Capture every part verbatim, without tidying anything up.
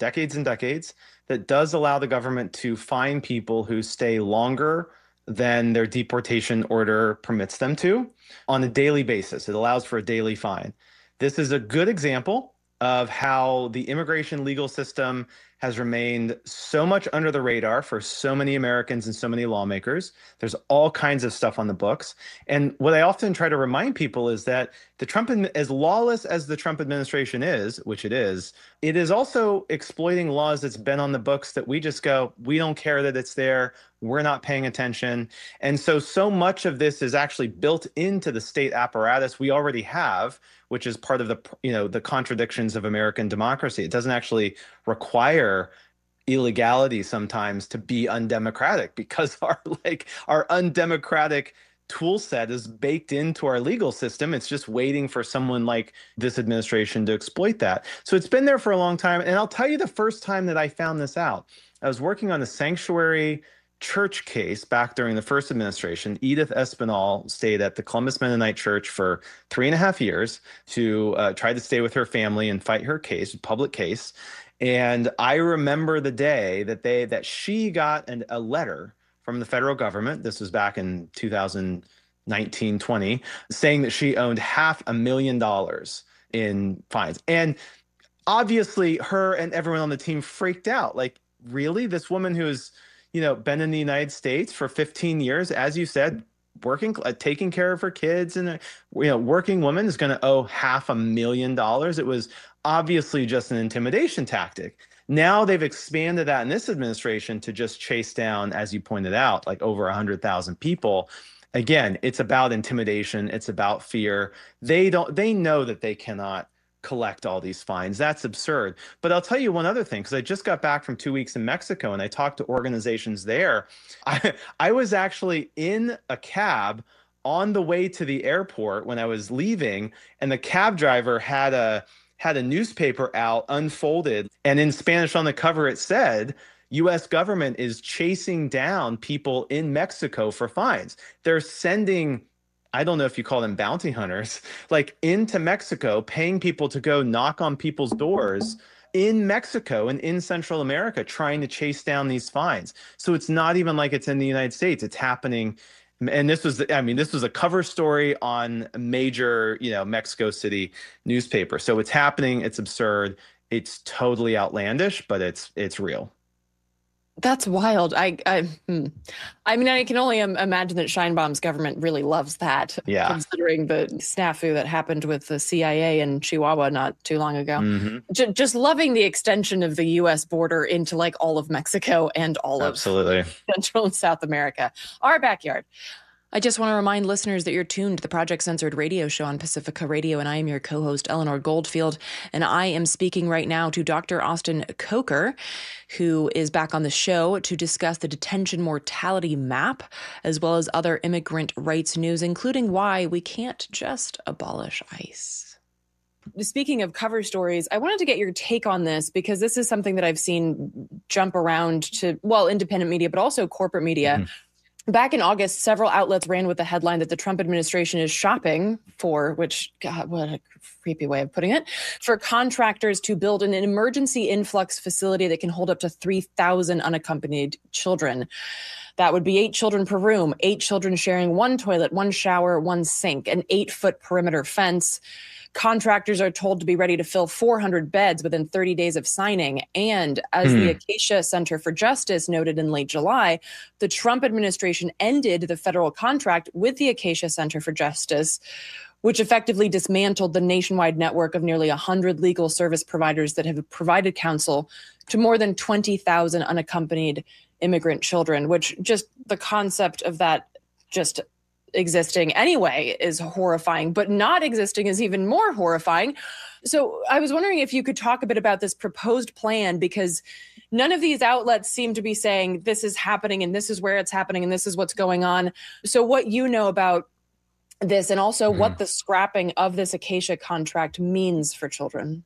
decades and decades that does allow the government to fine people who stay longer than their deportation order permits them to on a daily basis. It allows for a daily fine. This is a good example of how the immigration legal system has remained so much under the radar for so many Americans and so many lawmakers. There's all kinds of stuff on the books. And what I often try to remind people is that the Trump, as lawless as the Trump administration is, which it is, it is also exploiting laws that's been on the books that we just go, we don't care that it's there. We're not paying attention. And so, so much of this is actually built into the state apparatus we already have, which is part of the, you know, the contradictions of American democracy. It doesn't actually require illegality sometimes to be undemocratic because our like our undemocratic tool set is baked into our legal system. It's just waiting for someone like this administration to exploit that. So it's been there for a long time. And I'll tell you the first time that I found this out. I was working on a sanctuary church case back during the first administration. Edith Espinal stayed at the Columbus Mennonite Church for three and a half years to uh, try to stay with her family and fight her case, public case. And I remember the day that they that she got an, a letter from the federal government. This was back in two thousand nineteen, twenty, saying that she owned half a million dollars in fines. And obviously, her and everyone on the team freaked out. Like, really, this woman who's you know, been in the United States for fifteen years, as you said, working, uh, taking care of her kids, and, uh, you know, working woman is going to owe half a million dollars. It was obviously just an intimidation tactic. Now they've expanded that in this administration to just chase down, as you pointed out, like over one hundred thousand people. Again, it's about intimidation. It's about fear. They don't, they know that they cannot collect all these fines. That's absurd. But I'll tell you one other thing, because I just got back from two weeks in Mexico and I talked to organizations there. I, I was actually in a cab on the way to the airport when I was leaving, and the cab driver had a had a newspaper out unfolded, and in Spanish on the cover it said, U S government is chasing down people in Mexico for fines. They're sending, I don't know if you call them bounty hunters, like into Mexico, paying people to go knock on people's doors in Mexico and in Central America, trying to chase down these fines. So it's not even like it's in the United States. It's happening. And this was, I mean, this was a cover story on a major, you know, Mexico City newspaper. So it's happening. It's absurd. It's totally outlandish, but it's it's real. That's wild. I, I, hmm. I mean, I can only im- imagine that Scheinbaum's government really loves that, Yeah. considering the snafu that happened with the C I A in Chihuahua not too long ago. Mm-hmm. J- just loving the extension of the U S border into like all of Mexico and all Absolutely. of Central and South America, our backyard. I just want to remind listeners that you're tuned to the Project Censored radio show on Pacifica Radio, and I am your co-host, Eleanor Goldfield, and I am speaking right now to Doctor Austin Coker, who is back on the show to discuss the detention mortality map, as well as other immigrant rights news, including why we can't just abolish ICE. Speaking of cover stories, I wanted to get your take on this because this is something that I've seen jump around to, well, independent media, but also corporate media. Mm-hmm. Back in August, several outlets ran with the headline that the Trump administration is shopping for, which, God, what a creepy way of putting it, for contractors to build an emergency influx facility that can hold up to three thousand unaccompanied children. That would be eight children per room, eight children sharing one toilet, one shower, one sink, an eight-foot perimeter fence. Contractors are told to be ready to fill four hundred beds within thirty days of signing. And as mm. the Acacia Center for Justice noted in late July, the Trump administration ended the federal contract with the Acacia Center for Justice, which effectively dismantled the nationwide network of nearly one hundred legal service providers that have provided counsel to more than twenty thousand unaccompanied immigrant children, which just the concept of that just existing anyway is horrifying, but not existing is even more horrifying. So I was wondering if you could talk a bit about this proposed plan, because none of these outlets seem to be saying this is happening and this is where it's happening and this is what's going on. So what you know about this, and also mm-hmm. what the scrapping of this Acacia contract means for children.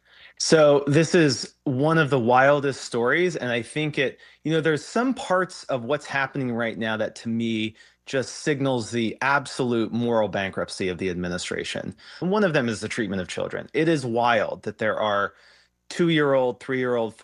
So this is one of the wildest stories. And I think it, you know, there's some parts of what's happening right now that to me just signals the absolute moral bankruptcy of the administration. And one of them is the treatment of children. It is wild that there are two-year-old, three-year-old,